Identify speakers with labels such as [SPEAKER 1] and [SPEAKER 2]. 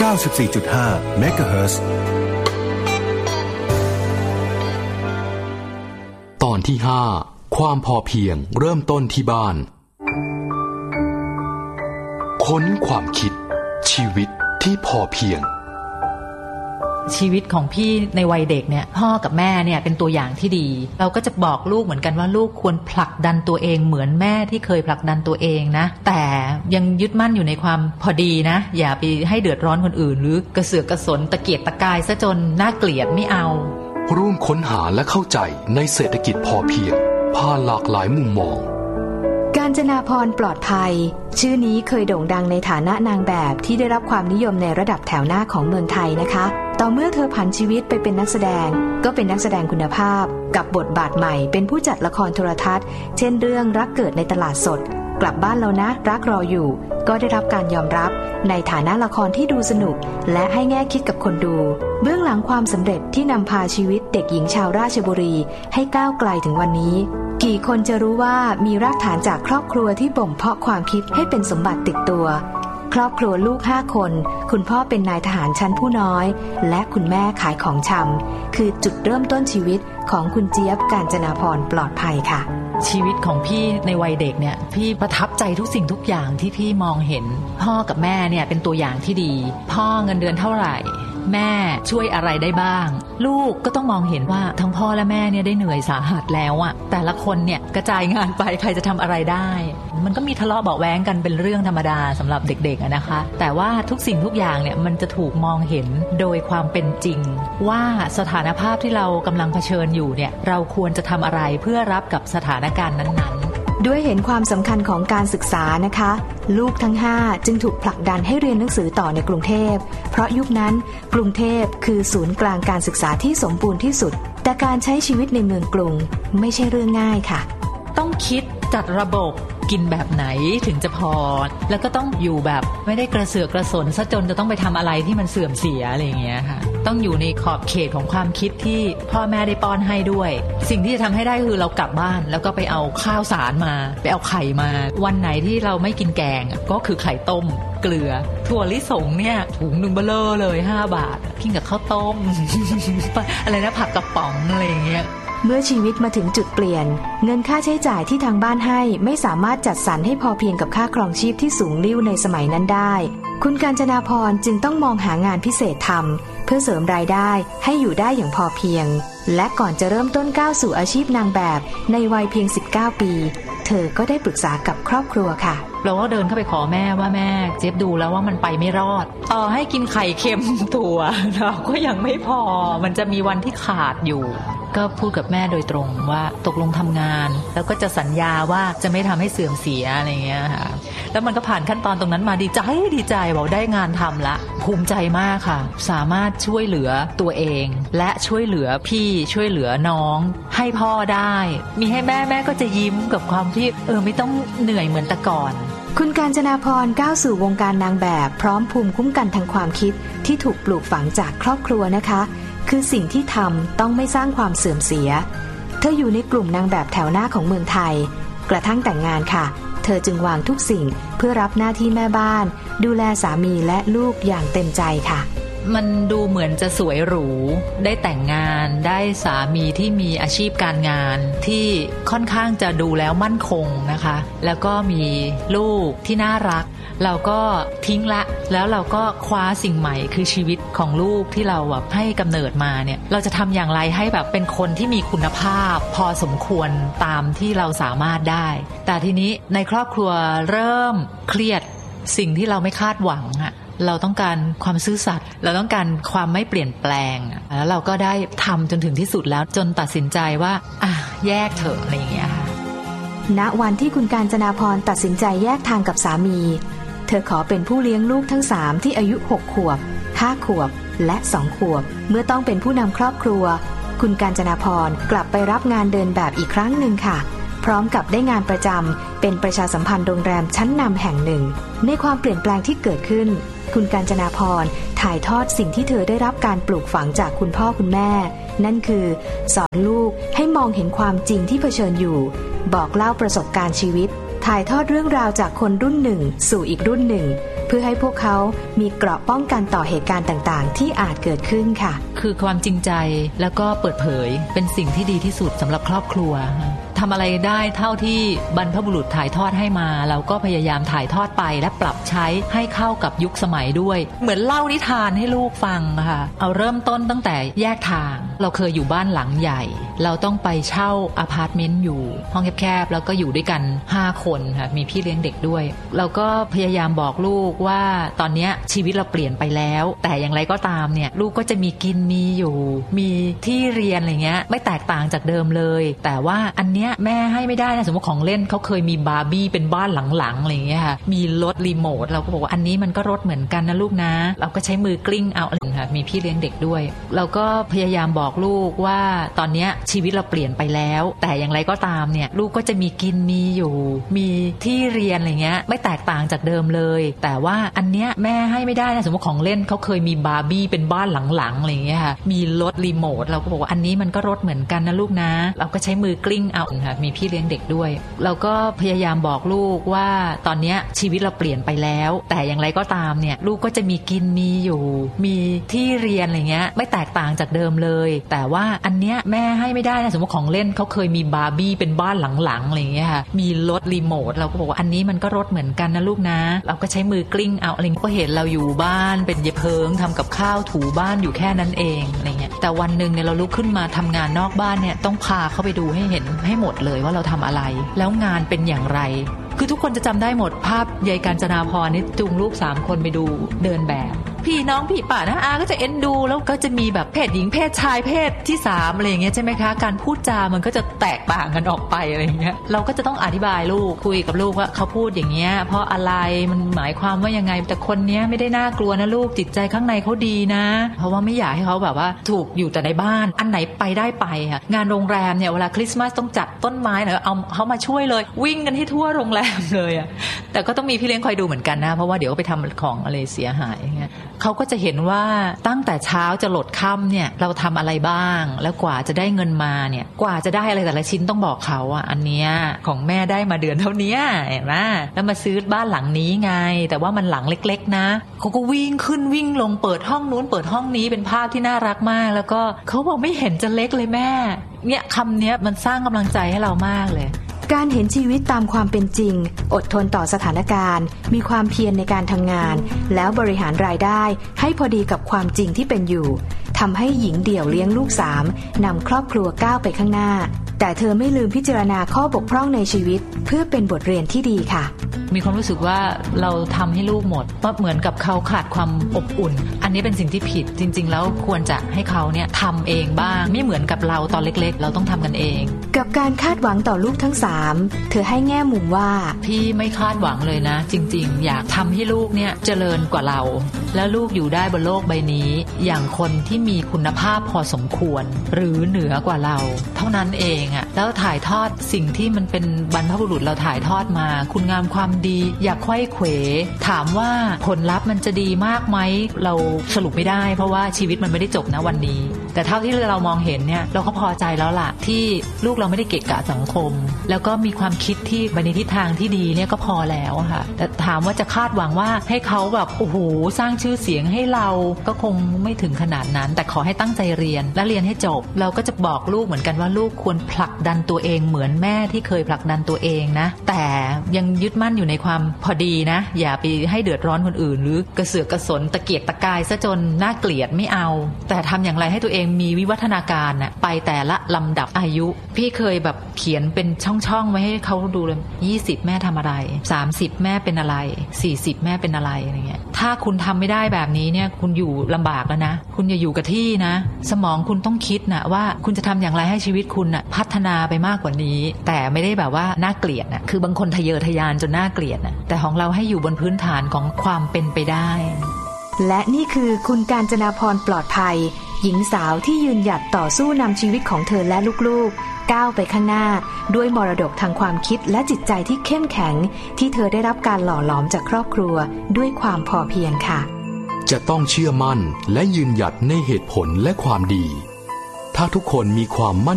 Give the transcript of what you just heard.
[SPEAKER 1] 94.5 เมกะเฮิรตซ์
[SPEAKER 2] ตอนที่ 5 ความพอเพียงเริ่มต้นที่บ้านค้นความคิดชีวิตที่พอเพียง
[SPEAKER 3] ชีวิตของพี่ในวัยเด็กเนี่ยพ่อกับแม่เนี่ยเป็นตัวอย่างที่ดีเราก็จะบอกลูกเหมือนกันว่าลูกควรผลักดันตัวเองเหมือนแม่ที่เคยผลักดันตัวเองนะแต่ยังยึดมั่นอยู่ในความพอดีนะอย่าไปให้เดือดร้อนคนอื่นหรือกระเสือกกระสนตะเกียกตะกายซะจนน่าเกลียดไม่เอา
[SPEAKER 2] ร่วมค้นหาและเข้าใจในเศรษฐกิจพอเพียงผ่านหลากหลายมุมมอง
[SPEAKER 4] กาญจนาภรณ์ปลอดภัยชื่อนี้เคยโด่งดังในฐานะนางแบบที่ได้รับความนิยมในระดับแถวหน้าของเมืองไทยนะคะต่อเมื่อเธอผันชีวิตไปเป็นนักแสดงก็เป็นนักแสดงคุณภาพกับบทบาทใหม่เป็นผู้จัดละครโทรทัศน์เช่นเรื่องรักเกิดในตลาดสดกลับบ้านแล้วนะรักรออยู่ก็ได้รับการยอมรับในฐานะละครที่ดูสนุกและให้แง่คิดกับคนดูเบื้องหลังความสำเร็จที่นำพาชีวิตเด็กหญิงชาวราชบุรีให้ก้าวไกลถึงวันนี้กี่คนจะรู้ว่ามีรากฐานจากครอบครัวที่บ่มเพาะความคิดให้เป็นสมบัติติดตัวครอบครัวลูก5คนคุณพ่อเป็นนายทหารชั้นผู้น้อยและคุณแม่ขายของชำคือจุดเริ่มต้นชีวิตของคุณเจี๊ยบกาญจนาภรณ์ปลอดภัยค่ะ
[SPEAKER 3] ชีวิตของพี่ในวัยเด็กเนี่ยพี่ประทับใจทุกสิ่งทุกอย่างที่พี่มองเห็นพ่อกับแม่เนี่ยเป็นตัวอย่างที่ดีพ่อเงินเดือนเท่าไหร่แม่ช่วยอะไรได้บ้างลูกก็ต้องมองเห็นว่าทั้งพ่อและแม่เนี่ยได้เหนื่อยสาหัสแล้วอะแต่ละคนเนี่ยกระจายงานไปใครจะทำอะไรได้มันก็มีทะเลาะเบาะแว้งกันเป็นเรื่องธรรมดาสำหรับเด็กๆนะคะแต่ว่าทุกสิ่งทุกอย่างเนี่ยมันจะถูกมองเห็นโดยความเป็นจริงว่าสถานภาพที่เรากำลังเผชิญอยู่เนี่ยเราควรจะทำอะไรเพื่อรับกับสถานการณ์นั้นๆ
[SPEAKER 4] ด้วยเห็นความสำคัญของการศึกษานะคะลูกทั้ง5จึงถูกผลักดันให้เรียนหนังสือต่อในกรุงเทพเพราะยุคนั้นกรุงเทพคือศูนย์กลางการศึกษาที่สมบูรณ์ที่สุดแต่การใช้ชีวิตในเมืองกรุงไม่ใช่เรื่องง่ายค่ะ
[SPEAKER 3] ต้องคิดจัดระบบกินแบบไหนถึงจะพอแล้วก็ต้องอยู่แบบไม่ได้กระเสือกกระสนซะจนจะต้องไปทำอะไรที่มันเสื่อมเสียอะไรอย่างเงี้ยค่ะต้องอยู่ในขอบเขตของความคิดที่พ่อแม่ได้ป้อนให้ด้วยสิ่งที่จะทำให้ได้คือเรากลับบ้านแล้วก็ไปเอาข้าวสารมาไปเอาไข่มาวันไหนที่เราไม่กินแกงก็คือไข่ต้มเกลือถั่วลิสงเนี่ยถุงนึงเบ้อเร่อเลย5 บาทกินกับข้าวต้ม อะไรนะผักกระป๋องอะไรอย่างเงี้ย
[SPEAKER 4] เมื่อชีวิตมาถึงจุดเปลี่ยนเงินค่าใช้จ่ายที่ทางบ้านให้ไม่สามารถจัดสรรให้พอเพียงกับค่าครองชีพที่สูงลิ่วในสมัยนั้นได้คุณกาญจนาภรณ์จึงต้องมองหางานพิเศษทำเพื่อเสริมรายได้ให้อยู่ได้อย่างพอเพียงและก่อนจะเริ่มต้นก้าวสู่อาชีพนางแบบในวัยเพียง19 ปีเธอก็ได้ปรึกษากับครอบครัวค่ะ
[SPEAKER 3] เราก็เดินเข้าไปขอแม่ว่าแม่เจี๊ยบดูแล้วว่ามันไปไม่รอดต่อให้กินไข่เค็มถั่วเราก็ยังไม่พอมันจะมีวันที่ขาดอยู่ก็พูดกับแม่โดยตรงว่าตกลงทำงานแล้วก็จะสัญญาว่าจะไม่ทำให้เสื่อมเสียอะไรเงี้ยค่ะแล้วมันก็ผ่านขั้นตอนตรงนั้นมาดีใจบอกได้งานทำละภูมิใจมากค่ะสามารถช่วยเหลือตัวเองและช่วยเหลือพี่ช่วยเหลือน้องให้พ่อได้มีให้แม่ก็จะยิ้มกับความที่ไม่ต้องเหนื่อยเหมือนแต่ก่อน
[SPEAKER 4] คุณกาญจนาภรณ์ก้าวสู่วงการนางแบบพร้อมภูมิคุ้มกันทางความคิดที่ถูกปลูกฝังจากครอบครัวนะคะคือสิ่งที่ทำต้องไม่สร้างความเสื่อมเสียเธออยู่ในกลุ่มนางแบบแถวหน้าของเมืองไทยกระทั่งแต่งงานค่ะเธอจึงวางทุกสิ่งเพื่อรับหน้าที่แม่บ้านดูแลสามีและลูกอย่างเต็มใจค่ะ
[SPEAKER 3] มันดูเหมือนจะสวยหรูได้แต่งงานได้สามีที่มีอาชีพการงานที่ค่อนข้างจะดูแล้วมั่นคงนะคะแล้วก็มีลูกที่น่ารักเราก็ทิ้งละแล้วเราก็คว้าสิ่งใหม่คือชีวิตของลูกที่เราแบบให้กำเนิดมาเนี่ยเราจะทำอย่างไรให้แบบเป็นคนที่มีคุณภาพพอสมควรตามที่เราสามารถได้แต่ทีนี้ในครอบครัวเริ่มเครียดสิ่งที่เราไม่คาดหวังอะเราต้องการความซื่อสัตย์เราต้องการความไม่เปลี่ยนแปลงแล้วเราก็ได้ทำจนถึงที่สุดแล้วจนตัดสินใจว่าแยกเถอะอะไรอย่างเงี้ยค่ะ
[SPEAKER 4] ณวันที่คุณกาญจนาภรณ์ตัดสินใจแยกทางกับสามีเธอขอเป็นผู้เลี้ยงลูกทั้ง3ที่อายุ6 ขวบ5 ขวบและ2 ขวบเมื่อต้องเป็นผู้นำครอบครัวคุณกาญจนาภรณ์กลับไปรับงานเดินแบบอีกครั้งหนึ่งค่ะพร้อมกับได้งานประจำเป็นประชาสัมพันธ์โรงแรมชั้นนำแห่งหนึ่งในความเปลี่ยนแปลงที่เกิดขึ้นคุณกาญจนาภรณ์ถ่ายทอดสิ่งที่เธอได้รับการปลูกฝังจากคุณพ่อคุณแม่นั่นคือสอนลูกให้มองเห็นความจริงที่เผชิญอยู่บอกเล่าประสบการณ์ชีวิตถ่ายทอดเรื่องราวจากคนรุ่นหนึ่งสู่อีกรุ่นหนึ่งเพื่อให้พวกเขามีเกราะป้องกันต่อเหตุการณ์ต่างๆที่อาจเกิดขึ้นค่ะ
[SPEAKER 3] คือความจริงใจแล้วก็เปิดเผยเป็นสิ่งที่ดีที่สุดสำหรับครอบครัวทำอะไรได้เท่าที่บรรพบุรุษถ่ายทอดให้มาเราก็พยายามถ่ายทอดไปและปรับใช้ให้เข้ากับยุคสมัยด้วยเหมือนเล่านิทานให้ลูกฟังค่ะเอาเริ่มต้นตั้งแต่แยกทางเราเคยอยู่บ้านหลังใหญ่เราต้องไปเช่าอพาร์ตเมนต์อยู่ห้องแคบๆแล้วก็อยู่ด้วยกัน5คนค่ะมีพี่เลี้ยงเด็กด้วยเราก็พยายามบอกลูกว่าตอนนี้ชีวิตเราเปลี่ยนไปแล้วแต่อย่างไรก็ตามเนี่ยลูกก็จะมีกินมีอยู่มีที่เรียนอะไรเงี้ยไม่แตกต่างจากเดิมเลยแต่ว่าอันเนี้ยแม่ให้ไม่ได้นะสมมติของเล่นเขาเคยมีบาร์บี้เป็นบ้านหลังๆอะไรเงี้ยค่ะมีรถรีโมทเราก็บอกว่าอันนี้มันก็รถเหมือนกันนะลูกนะเราก็ใช้มือกลิ้งเอาค่ะมีพี่เลี้ยงเด็กด้วยเราก็พยายามบอกลูกว่าตอนนี้ชีวิตเราเปลี่ยนไปแล้วแต่อย่างไรก็ตามเนี่ยลูกก็จะมีกินมีอยู่มีที่เรียนอะไรเงี้ยไม่แตกต่างจากเดิมเลยแต่ว่าอันเนี้ยแม่ให้ไม่ได้นะสมมติของเล่นเขาเคยมีบาร์บี้เป็นบ้านหลังๆอะไรเงี้ยค่ะมีรถรีโมทเราก็บอกว่าอันนี้มันก็รถเหมือนกันนะลูกนะเราก็ใช้มือกลิ้งเอาค่ะมีพี่เลี้ยงเด็กด้วยเราก็พยายามบอกลูกว่าตอนนี้ชีวิตเราเปลี่ยนไปแล้วแต่อย่างไรก็ตามเนี่ยลูกก็จะมีกินมีอยู่มีที่เรียนอะไรเงี้ยไม่แตกต่างจากเดิมเลยแต่ว่าอันเนี้ยแม่ให้ไม่ได้นะสมมติของเล่นเขาเคยมีบาร์บี้เป็นบ้านหลังๆอะไรเงี้ยค่ะมีรถรีโมทเราก็บอกว่าอันนี้มันก็รถเหมือนกันนะลูกนะเราก็ใช้มือกลิ้งเอาอะไรก็เห็นเราอยู่บ้านเป็นเยเพิงทำกับข้าวถูบ้านอยู่แค่นั้นเองอะไรเงี้ยแต่วันนึงเนี่ยเราลุกขึ้นมาทำงานนอกบ้านเนี่ยต้องพาเขาไปดูให้เห็นให้หมดเลยว่าเราทำอะไรแล้วงานเป็นอย่างไรคือทุกคนจะจำได้หมดภาพยายกาญจนาภรณ์นี่จูงลูก3คนไปดูเดินแบบพี่น้องพี่ป่านะอาก็จะเอ็นดูแล้วก็จะมีแบบเพศหญิงเพศชายเพศที่3อะไรอย่างเงี้ยใช่ไหมคะการพูดจามันก็จะแตกต่างกันออกไปอะไรอย่างเงี้ยเราก็จะต้องอธิบายลูกคุยกับลูกว่าเขาพูดอย่างเงี้ยเพราะอะไรมันหมายความว่ายังไงแต่คนเนี้ยไม่ได้น่ากลัวนะลูกจิตใจข้างในเขาดีนะเพราะว่าไม่อยากให้เขาแบบว่าถูกอยู่แต่ในบ้านอันไหนไปได้ไปค่ะงานโรงแรมเนี่ยเวลาคริสต์มาสต้องจัดต้นไม้เนี่ยเอาเขามาช่วยเลยวิ่งกันให้ทั่วโรงแรมเลยอ่ะแต่ก็ต้องมีพี่เลี้ยงคอยดูเหมือนกันนะเพราะว่าเดี๋ยวไปทำของอะไรเสียหายอย่างเงี้ยเขาก็จะเห็นว่าตั้งแต่เช้าจะหลดค่ำเนี่ยเราทำอะไรบ้างแล้วกว่าจะได้เงินมาเนี่ยกว่าจะได้อะไรแต่ละชิ้นต้องบอกเขาอ่ะอันเนี้ยของแม่ได้มาเดือนเท่านี้เห็นไหมแล้วมาซื้อบ้านหลังนี้ไงแต่ว่ามันหลังเล็กๆนะเขาก็วิ่งขึ้นวิ่งลงเปิดห้องนู้นเปิดห้องนี้เป็นภาพที่น่ารักมากแล้วก็เขาบอกไม่เห็นจะเล็กเลยแม่เนี่ยคำเนี้ยมันสร้างกำลังใจให้เรามากเลย
[SPEAKER 4] การเห็นชีวิตตามความเป็นจริงอดทนต่อสถานการณ์มีความเพียรในการทำงานแล้วบริหารรายได้ให้พอดีกับความจริงที่เป็นอยู่ทำให้หญิงเดี่ยวเลี้ยงลูก3นำครอบครัวก้าวไปข้างหน้าแต่เธอไม่ลืมพิจารณาข้อบกพร่องในชีวิตเพื่อเป็นบทเรียนที่ดีค่ะ
[SPEAKER 3] มีความรู้สึกว่าเราทำให้ลูกหมดเพราะเหมือนกับเขาขาดความอบอุ่นอันนี้เป็นสิ่งที่ผิดจริงๆแล้วควรจะให้เขาเนี่ยทำเองบ้างไม่เหมือนกับเราตอนเล็กๆเราต้องทำกันเอง
[SPEAKER 4] กับการคาดหวังต่อลูกทั้ง3เธอให้แง่มุมว่า
[SPEAKER 3] พี่ไม่คาดหวังเลยนะจริงๆอยากทำให้ลูกเนี่ยเจริญกว่าเราแล้วลูกอยู่ได้บนโลกใบนี้อย่างคนที่มีคุณภาพพอสมควรหรือเหนือกว่าเราเท่านั้นเองอะแล้วถ่ายทอดสิ่งที่มันเป็นบรรพบุรุษเราถ่ายทอดมาคุณงามความดีอย่าไขว้เขวถามว่าผลลัพธ์มันจะดีมากไหมเราสรุปไม่ได้เพราะว่าชีวิตมันไม่ได้จบนะวันนี้แต่เท่าที่เรามองเห็นเนี่ยเราก็พอใจแล้วล่ะที่ลูกเราไม่ได้เกะกะสังคมแล้วก็มีความคิดที่ไปในทิศทางที่ดีเนี่ยก็พอแล้วค่ะแต่ถามว่าจะคาดหวังว่าให้เขาแบบโอ้โหสร้างชื่อเสียงให้เราก็คงไม่ถึงขนาดนั้นแต่ขอให้ตั้งใจเรียนและเรียนให้จบเราก็จะบอกลูกเหมือนกันว่าลูกควรผลักดันตัวเองเหมือนแม่ที่เคยผลักดันตัวเองนะแต่ยังยึดมั่นอยู่ในความพอดีนะอย่าไปให้เดือดร้อนคนอื่นหรือกระเสือกกระสนตะเกียกตะกายซะจนน่าเกลียดไม่เอาแต่ทำอย่างไรให้ตัวเองมีวิวัฒนาการน่ะไปแต่ละลำดับอายุพี่เคยแบบเขียนเป็นช่องๆไว้ให้เขาดูเลย20แม่ทำอะไร30แม่เป็นอะไร40แม่เป็นอะไรอะไรเงี้ยถ้าคุณทำไม่ได้แบบนี้เนี่ยคุณอยู่ลำบากแล้วนะคุณอย่าอยู่กับที่นะสมองคุณต้องคิดนะว่าคุณจะทำอย่างไรให้ชีวิตคุณน่ะพัฒนาไปมากกว่านี้แต่ไม่ได้แบบว่าน่าเกลียดนะคือบางคนทะเยอทะยานจนน่าเกลียดนะแต่ของเราให้อยู่บนพื้นฐานของความเป็นไปได้
[SPEAKER 4] และนี่คือคุณกาญจนาภรณ์ปลอดภัยหญิงสาวที่ยืนหยัดต่อสู้นำชีวิตของเธอและลูกๆก้าวไปข้างหน้าด้วยมรดกทางความคิดและจิตใจที่เข้มแข็งที่เธอได้รับการหล่อหลอมจากครอบครัวด้วยความพอเพียงค่ะ
[SPEAKER 2] จะต้องเชื่อมั่นและยืนหยัดในเหตุผลและความดีถ้าทุกคนมีความมั่น